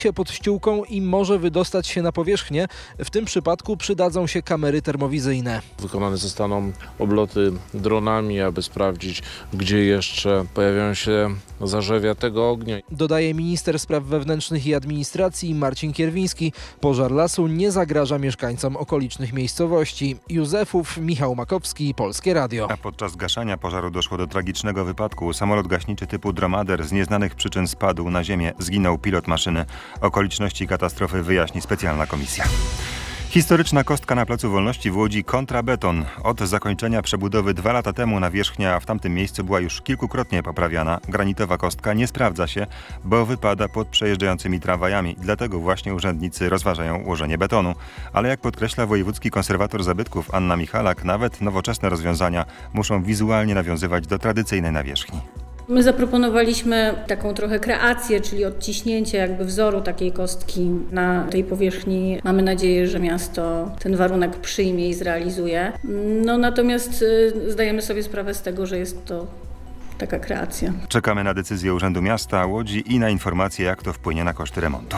się pod ściółką i może wydostać się na powierzchnię. W tym przypadku przydadzą się kamery termowizyjne. Wykonane zostaną obloty dronami, aby sprawdzić, gdzie jeszcze pojawiają się zarzewia tego ognia. Dodaje minister spraw wewnętrznych i administracji Marcin Kierwiński. Pożar lasu nie zagraża mieszkańcom okolicznych miejscowości. Józefów, Michał Makowski, Polskie Radio. A podczas gaszenia pożaru doszło do tragicznego wypadku. Samolot gaśniczy typu Dromader z nieznanych przyczyn spadł na ziemię. Zginął pilot maszyny. Okoliczności katastrofy wyjaśni specjalna komisja. Historyczna kostka na Placu Wolności w Łodzi kontra beton. Od zakończenia przebudowy 2 lata temu nawierzchnia w tamtym miejscu była już kilkukrotnie poprawiana. Granitowa kostka nie sprawdza się, bo wypada pod przejeżdżającymi tramwajami. Dlatego właśnie urzędnicy rozważają ułożenie betonu. Ale jak podkreśla wojewódzki konserwator zabytków Anna Michalak, nawet nowoczesne rozwiązania muszą wizualnie nawiązywać do tradycyjnej nawierzchni. My zaproponowaliśmy taką trochę kreację, czyli odciśnięcie jakby wzoru takiej kostki na tej powierzchni. Mamy nadzieję, że miasto ten warunek przyjmie i zrealizuje. Natomiast zdajemy sobie sprawę z tego, że jest to taka kreacja. Czekamy na decyzję Urzędu Miasta Łodzi i na informacje, jak to wpłynie na koszty remontu.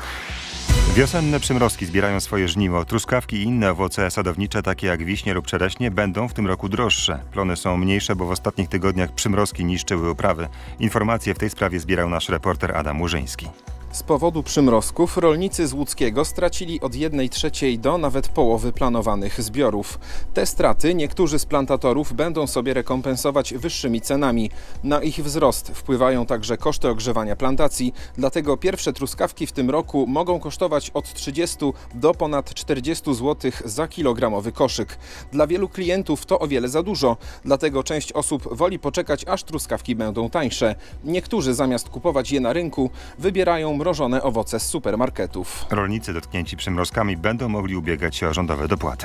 Wiosenne przymrozki zbierają swoje żniwo. Truskawki i inne owoce sadownicze, takie jak wiśnie lub czereśnie, będą w tym roku droższe. Plony są mniejsze, bo w ostatnich tygodniach przymrozki niszczyły uprawy. Informacje w tej sprawie zbierał nasz reporter Adam Murzyński. Z powodu przymrozków rolnicy z Łódzkiego stracili od 1/3 do nawet połowy planowanych zbiorów. Te straty niektórzy z plantatorów będą sobie rekompensować wyższymi cenami. Na ich wzrost wpływają także koszty ogrzewania plantacji, dlatego pierwsze truskawki w tym roku mogą kosztować od 30 do ponad 40 zł za kilogramowy koszyk. Dla wielu klientów to o wiele za dużo, dlatego część osób woli poczekać, aż truskawki będą tańsze. Niektórzy zamiast kupować je na rynku, wybierają mrożone owoce z supermarketów. Rolnicy dotknięci przymrozkami będą mogli ubiegać się o rządowe dopłaty.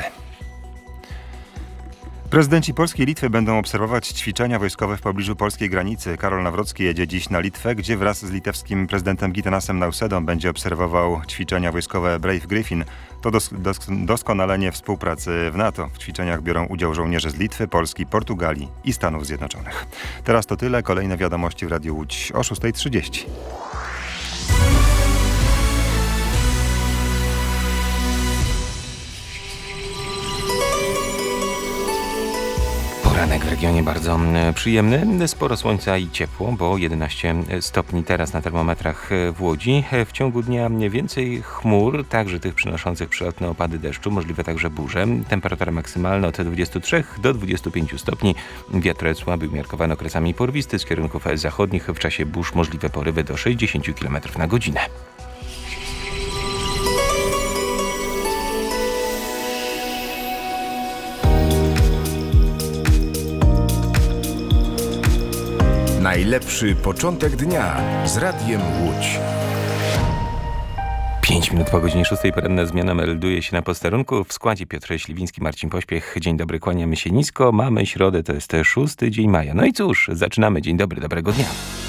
Prezydenci Polski i Litwy będą obserwować ćwiczenia wojskowe w pobliżu polskiej granicy. Karol Nawrocki jedzie dziś na Litwę, gdzie wraz z litewskim prezydentem Gitanasem Nausėdą będzie obserwował ćwiczenia wojskowe Brave Griffin. To doskonalenie współpracy w NATO. W ćwiczeniach biorą udział żołnierze z Litwy, Polski, Portugalii i Stanów Zjednoczonych. Teraz to tyle. Kolejne wiadomości w Radiu Łódź o 6:30. Poranek w regionie bardzo przyjemny, sporo słońca i ciepło, bo 11 stopni teraz na termometrach w Łodzi. W ciągu dnia więcej chmur, także tych przynoszących przelotne opady deszczu, możliwe także burze. Temperatura maksymalna od 23 do 25 stopni. Wiatr słaby umiarkowany okresami porwisty z kierunków zachodnich. W czasie burz możliwe porywy do 60 km na godzinę. Najlepszy początek dnia z Radiem Łódź. 5 minut po godzinie 6 poranna zmiana melduje się na posterunku. W składzie Piotr Śliwiński, Marcin Pośpiech. Dzień dobry, kłaniamy się nisko. Mamy środę, to jest 6 dzień maja. No i cóż, zaczynamy. Dzień dobry, dobrego dnia.